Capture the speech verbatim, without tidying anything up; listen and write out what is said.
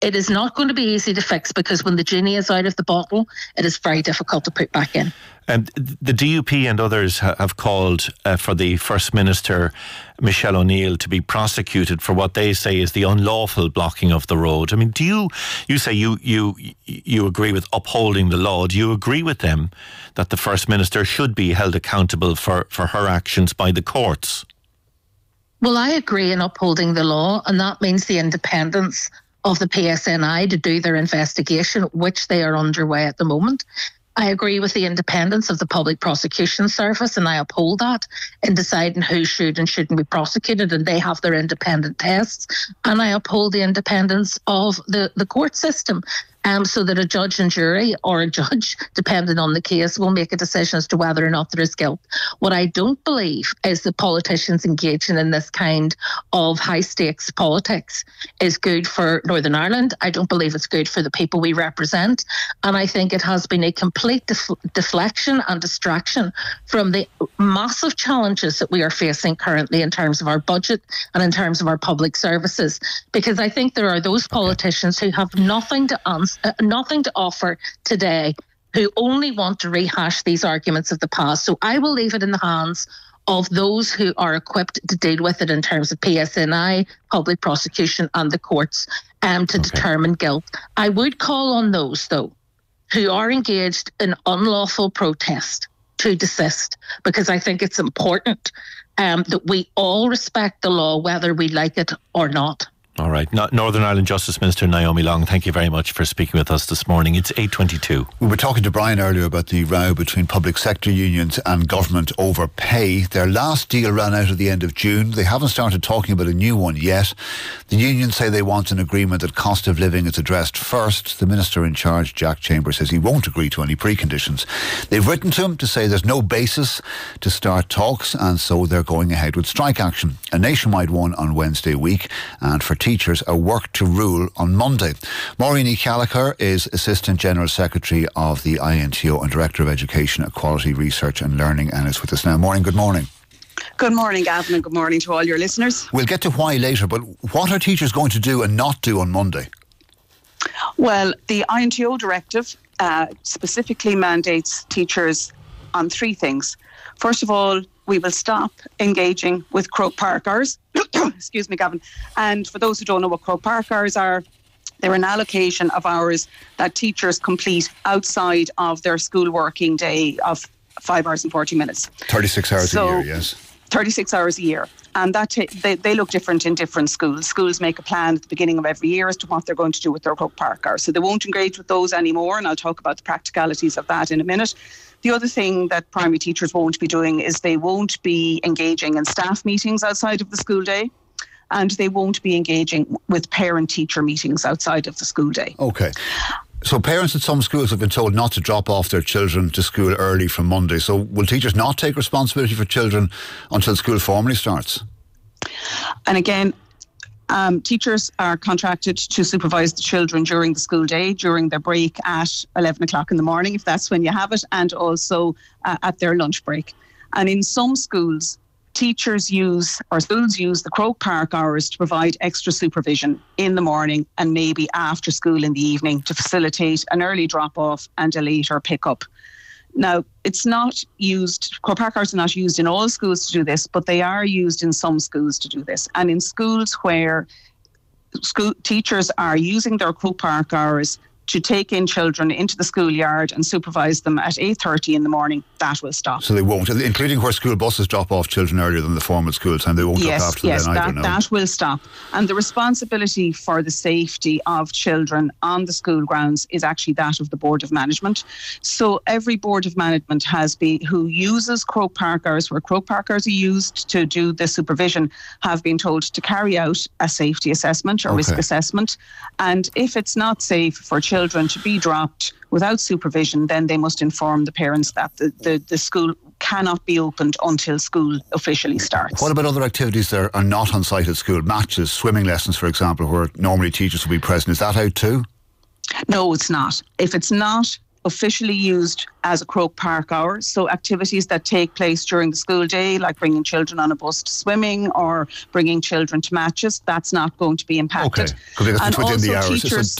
It is not going to be easy to fix, because when the genie is out of the bottle, it is very difficult to put back in. Um, the D U P and others ha- have called uh, for the First Minister, Michelle O'Neill, to be prosecuted for what they say is the unlawful blocking of the road. I mean, do you, you say you, you, you agree with upholding the law. Do you agree with them that the First Minister should be held accountable for, for her actions by the courts? Well, I agree in upholding the law, and that means the independence of the P S N I to do their investigation, which they are underway at the moment. I agree with the independence of the Public Prosecution Service, and I uphold that in deciding who should and shouldn't be prosecuted, and they have their independent tests. And I uphold the independence of the, the court system, um, so that a judge and jury, or a judge, depending on the case, will make a decision as to whether or not there is guilt. What I don't believe is that politicians engaging in this kind of high-stakes politics is good for Northern Ireland. I don't believe it's good for the people we represent. And I think it has been a complete def- deflection and distraction from the massive challenges that we are facing currently in terms of our budget and in terms of our public services. Because I think there are those politicians who have nothing to answer, uh, nothing to offer today, who only want to rehash these arguments of the past. So I will leave it in the hands of those who are equipped to deal with it in terms of P S N I, public prosecution and the courts um, to okay. determine guilt. I would call on those, though, who are engaged in unlawful protest to desist, because I think it's important um, that we all respect the law, whether we like it or not. All right. No, Northern Ireland Justice Minister Naomi Long, thank you very much for speaking with us this morning. It's eight twenty-two. We were talking to Brian earlier about the row between public sector unions and government over pay. Their last deal ran out at the end of June. They haven't started talking about a new one yet. The unions say they want an agreement that cost of living is addressed first. The Minister in charge, Jack Chambers, says he won't agree to any preconditions. They've written to him to say there's no basis to start talks, and so they're going ahead with strike action. A nationwide one on Wednesday week, and for teachers, a work to rule on Monday. Maureen E. Gallagher is Assistant General Secretary of the I N T O and Director of Education, Equality Research and Learning, and is with us now. Maureen, good morning. Good morning, Gavin, and good morning to all your listeners. We'll get to why later, but what are teachers going to do and not do on Monday? Well, the I N T O directive uh, specifically mandates teachers on three things. First of all, we will stop engaging with Croke Park hours. Excuse me, Gavin. And for those who don't know what Croke Park hours are, they're an allocation of hours that teachers complete outside of their school working day of five hours and forty minutes. thirty-six hours so, a year, yes. thirty-six hours a year. And that t- they, they look different in different schools. Schools make a plan at the beginning of every year as to what they're going to do with their Croke Park hours. So they won't engage with those anymore, and I'll talk about the practicalities of that in a minute. The other thing that primary teachers won't be doing is they won't be engaging in staff meetings outside of the school day, and they won't be engaging with parent-teacher meetings outside of the school day. Okay. So parents at some schools have been told not to drop off their children to school early from Monday. So will teachers not take responsibility for children until school formally starts? And again, um, teachers are contracted to supervise the children during the school day, during their break at eleven o'clock in the morning, if that's when you have it, and also uh, at their lunch break. And in some schools, teachers use, or schools use, the Croke Park hours to provide extra supervision in the morning and maybe after school in the evening to facilitate an early drop-off and a later pick-up. Now, it's not used, Croke Park hours are not used in all schools to do this, but they are used in some schools to do this. And in schools where school teachers are using their Croke Park hours to take in children into the schoolyard and supervise them at eight thirty in the morning, that will stop. So they won't, including where school buses drop off children earlier than the formal school time, they won't yes, drop after yes, then that, either, no? that will stop. And the responsibility for the safety of children on the school grounds is actually that of the Board of Management. So every Board of Management has been, who uses Croke Park hours, where Croke Park hours are used to do the supervision, have been told to carry out a safety assessment or okay. risk assessment. And if it's not safe for children to be dropped without supervision, then they must inform the parents that the, the, the school cannot be opened until school officially starts. What about other activities that are not on site at school? Matches, swimming lessons, for example, where normally teachers will be present. Is that out too? No, it's not. If it's not officially used as a Croke Park hour. So activities that take place during the school day, like bringing children on a bus to swimming or bringing children to matches, that's not going to be impacted. Okay, because it's and within the also hours. teachers,